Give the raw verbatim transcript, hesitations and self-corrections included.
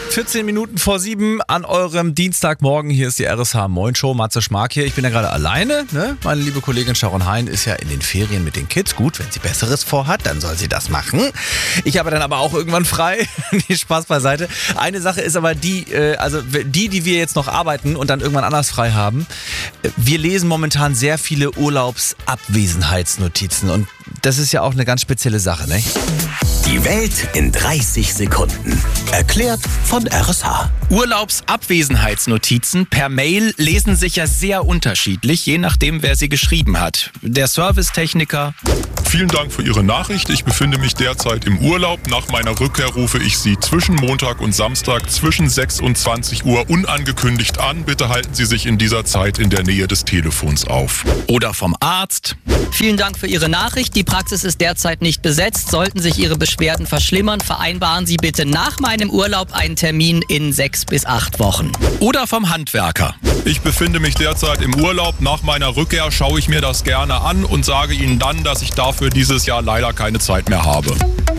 vierzehn Minuten vor sieben an eurem Dienstagmorgen. Hier ist die R S H Moin Show. Matze Schmark hier. Ich bin ja gerade alleine. Ne? Meine liebe Kollegin Sharon Hein ist ja in den Ferien mit den Kids. Gut, wenn sie Besseres vorhat, dann soll sie das machen. Ich habe dann aber auch irgendwann frei. Nee, Spaß beiseite. Eine Sache ist aber die, äh, also die, die wir jetzt noch arbeiten und dann irgendwann anders frei haben. Wir lesen momentan sehr viele Urlaubsabwesenheitsnotizen. Und das ist ja auch eine ganz spezielle Sache, ne? Die Welt in dreißig Sekunden. Erklärt von R S H. Urlaubsabwesenheitsnotizen per Mail lesen sich ja sehr unterschiedlich, je nachdem, wer sie geschrieben hat. Der Servicetechniker. Vielen Dank für Ihre Nachricht. Ich befinde mich derzeit im Urlaub. Nach meiner Rückkehr rufe ich Sie zwischen Montag und Samstag zwischen sechs und zwanzig Uhr unangekündigt an. Bitte halten Sie sich in dieser Zeit in der Nähe des Telefons auf. Oder vom Arzt. Vielen Dank für Ihre Nachricht. Die Praxis ist derzeit nicht besetzt. Sollten sich Ihre Beschwerden verschlimmern, vereinbaren Sie bitte nach meinem Urlaub einen Termin in sechs bis acht Wochen. Oder vom Handwerker. Ich befinde mich derzeit im Urlaub. Nach meiner Rückkehr schaue ich mir das gerne an und sage Ihnen dann, dass ich dafür dieses Jahr leider keine Zeit mehr habe.